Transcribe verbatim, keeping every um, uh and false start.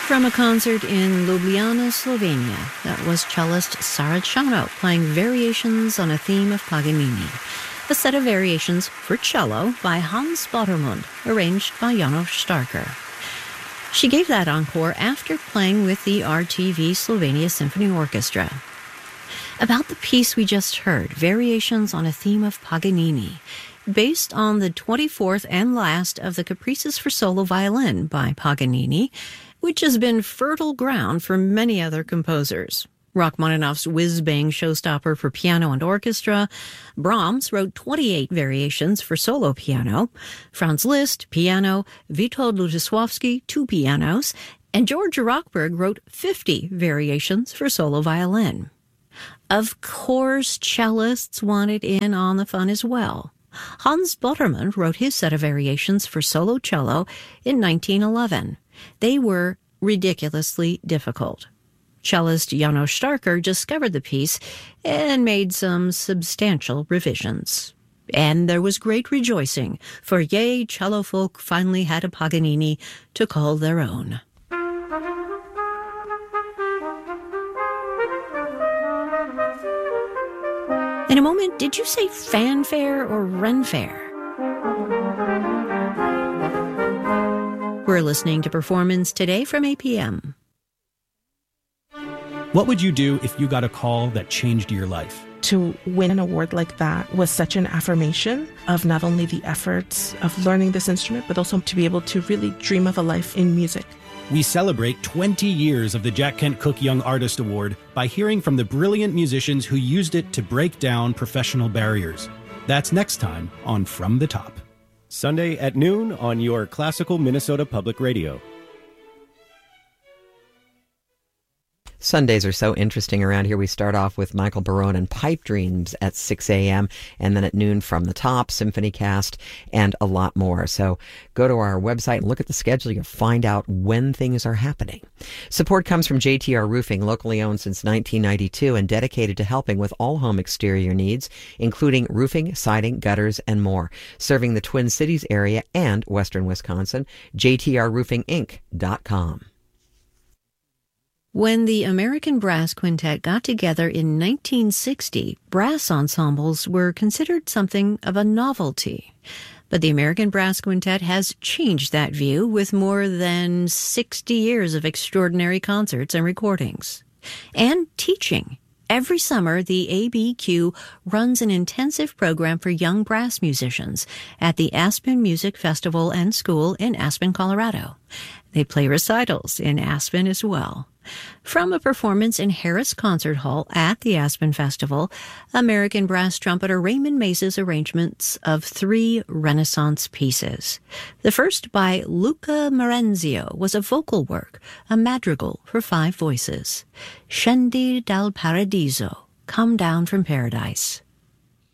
From a concert in Ljubljana, Slovenia, that was cellist Sara Chano playing variations on a theme of Paganini, a set of variations for cello by Hans Bottermund, arranged by János Starker. She gave that encore after playing with the R T V Slovenia Symphony Orchestra. About the piece we just heard, Variations on a Theme of Paganini, based on the twenty-fourth and last of the Caprices for Solo Violin by Paganini, which has been fertile ground for many other composers. Rachmaninoff's whiz-bang showstopper for piano and orchestra. Brahms wrote twenty-eight variations for solo piano. Franz Liszt, piano. Witold Lutosławski, two pianos. And George Rochberg wrote fifty variations for solo violin. Of course, cellists wanted in on the fun as well. Hans Bottermund wrote his set of variations for solo cello in nineteen eleven. They were ridiculously difficult. Cellist János Starker discovered the piece and made some substantial revisions. And there was great rejoicing, for yay, cello folk finally had a Paganini to call their own. In a moment, did you say fanfare or renfare? We're listening to Performance Today from A P M. What would you do if you got a call that changed your life? To win an award like that was such an affirmation of not only the efforts of learning this instrument, but also to be able to really dream of a life in music. We celebrate twenty years of the Jack Kent Cooke Young Artist Award by hearing from the brilliant musicians who used it to break down professional barriers. That's next time on From the Top. Sunday at noon on your classical Minnesota Public Radio. Sundays are so interesting around here. We start off with Michael Barone and Pipe Dreams at six a.m. and then at noon From the Top, Symphony Cast, and a lot more. So go to our website and look at the schedule. You'll find out when things are happening. Support comes from J T R Roofing, locally owned since nineteen ninety-two and dedicated to helping with all home exterior needs, including roofing, siding, gutters, and more. Serving the Twin Cities area and western Wisconsin, j t r roofing inc dot com. When the American Brass Quintet got together in nineteen sixty, brass ensembles were considered something of a novelty. But the American Brass Quintet has changed that view with more than sixty years of extraordinary concerts and recordings. And teaching. Every summer, the A B Q runs an intensive program for young brass musicians at the Aspen Music Festival and School in Aspen, Colorado. They play recitals in Aspen as well. From a performance in Harris Concert Hall at the Aspen Festival, American brass trumpeter Raymond Mace's arrangements of three Renaissance pieces. The first, by Luca Marenzio, was a vocal work, a madrigal for five voices. Scendi dal Paradiso, Come Down from Paradise.